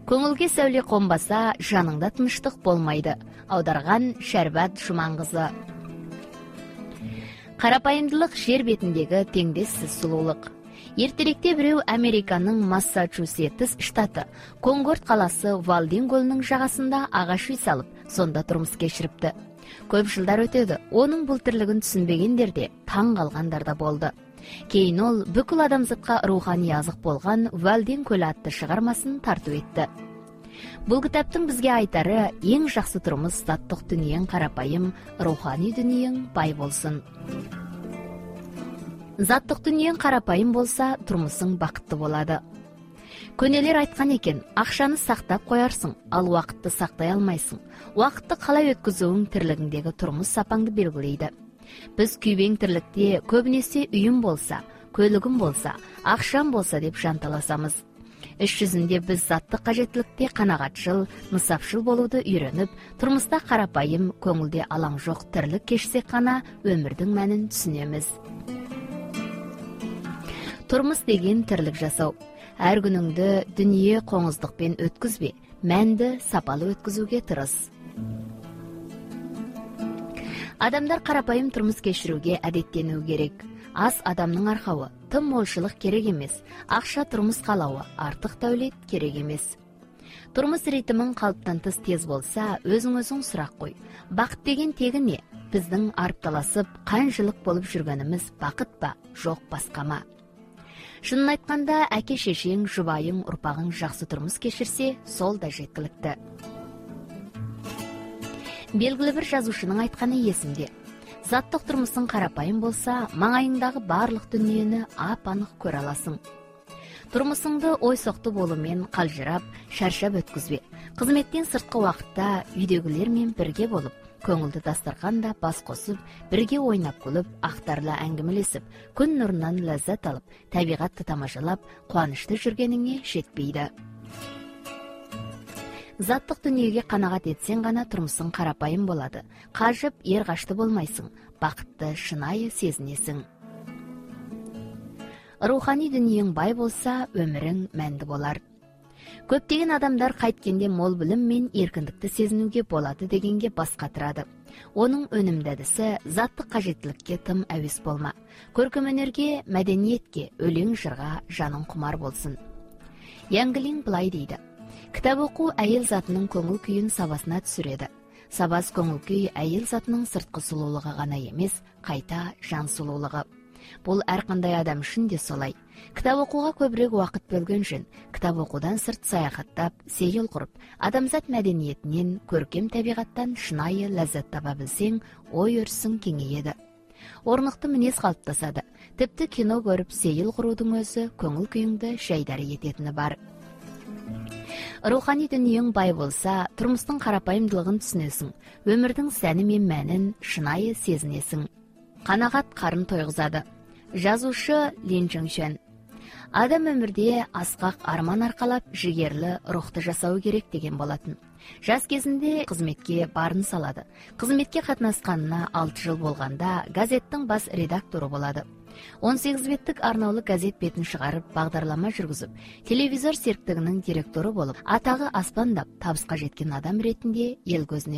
Көңілге сәуле қонбаса, жаныңда тыныштық болмайды. Аударған Шәрбат Жұманқызы. Қарапайымдылық жер бетіндегі теңдессіз сұлулық. Ертеректе біреу Американың Массачусетс штаты Конкорд қаласы Валдин көлінің жағасында ағаш үй салып, сонда тұрмыс кешіріпті. Көп жылдар өтеді, оның бұл тірлігін түсінбегендер де, таң қалғандар да болды. Кейін ол бүкіл адамзатқа рухани азық болған Валдин көлі атты шығармасын тарту етті. Бұл кітаптың бізге айтары: ең жақсы тұрмыс заттық дүниең қарапайым, рухани дүниең бай болсын. Заттық дүниең қарапайым болса, тұрмысың бақытты болады. Көнелер айтқан екен, ақшаны сақтап қоярсың, ал уақытты сақтай алмайсың. Уақытты қалай өткізуің тірлігіңдегі тұрмыс сапаңды белгілейді. Біз күйбең тірлікте көбінесе үйім болса, көлігім болса, ақшам болса деп жанталасамыз. Іс жүзінде біз заттық қажеттілікте қанағатшыл, нысапшыл болуды үйреніп, тұрмыста қарапайым, көңілде алаң жоқ тірлік кешсек қана өмірдің мәнін түсінеміз. Тұрмыс деген тірлік жасау. Әр күніңді дүние қоңыздықпен өткізбе, мәнді сапалы өткізуге тырыс. Адамдар қарапайым тұрмыс кешіруге әдеттену керек. Аз адамның арқауы, тым молшылық керек емес, ақша тұрмыс қалауы, артық дәулет керек емес. Тұрмыс ритмің қалыптан тыс тез болса, өзің сұрақ қой. Бақыт деген тегі не? Біздің арыпталасып, қаншылық болып жүргеніміз бақыт па, жоқ басқа ма? Шынын айтқанда, әке шешең, жұбайың, ұрпағың жақсы тұрмыс кешірсе, сол да жеткілікті. Белгілі бір жазушының айтқаны есімде. Заттық тұрмысың қарапайым болса, маңайыңдағы барлық дүниені ап-анық көре аласың. Тұрмысыңды ой соқты болумен қалжырап, шаршап өткізбе. Қызметтен сыртқы уақытта үйдегілермен бірге болып, көңілді дастарханда бас қосып, бірге ойнап күліп, ақтарлы әңгімелесіп, күн нұрынан ләззат алып, табиғатты тамашалап, қуанышты жүргеніңе жетпейді. Заттық дүниеге қанағат етсең ғана тұрмысың қарапайым болады. Қажып, ерғашты болмайсың, бақытты шынайы сезінесің. Рухани дүниең бай болса, өмірің мәнді болар. Көптеген адамдар қайткенде мол білім мен еркіндікті сезінуге болады дегенге бас қатырады. Оның өнімді әдісі заттық қажеттілікке тым әуес болма. Көркемөнерге, мәдениетке, өлең жырға жаның құмар болсын. Яңгелин былай дейді: кітап оқу әйел затының көңіл күйін сабасына түсіреді. Сабас көңіл күй әйел затының сыртқы сұлулығы ғана емес, қайта жан сұлулығы. Бұл әрқандай адам үшін де солай. Кітап оқуға көбірек уақыт бөлген жөн. Кітап оқудан сырт саяхаттап, сейіл құрып, адамзат мәдениетінен, көркем табиғаттан шынайы ләззат таба білсең, ой өрісің кеңейеді. Орнықты мінез қалыптасады. Тіпті кино көріп сейіл құрудың өзі көңіл күйіңді жайдары ететіні бар. Рухани дүниең бай болса, тұрмыстың қарапайымдылығын түсінесің, өмірдің сәні мен мәнін шынайы сезінесің. Қанағат қарын тойғызады. Жазушы Лин Чжыңшен. Адам өмірде асқақ арман арқалап, жігерлі рухты жасау керек деген болатын. Жас кезінде қызметке барын салады. Қызметке қатынасқанына 6 жыл болғанда газеттің бас редакторы болады. 18 беттік арнаулы газет бетін шығарып, бағдарлама жүргізіп, телевизор серіктігінің директоры болып, атағы аспандап, табысқа жеткен адам ретінде ел көзіне